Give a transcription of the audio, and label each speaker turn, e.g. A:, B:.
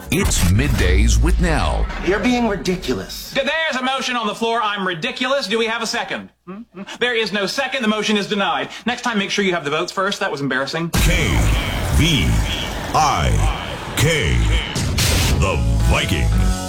A: It's Middays with Nell.
B: You're being ridiculous.
C: There's a motion on the floor. I'm ridiculous. Do we have a second? There is no second. The motion is denied. Next time, make sure you have the votes first. That was embarrassing.
D: KVIK, the Viking.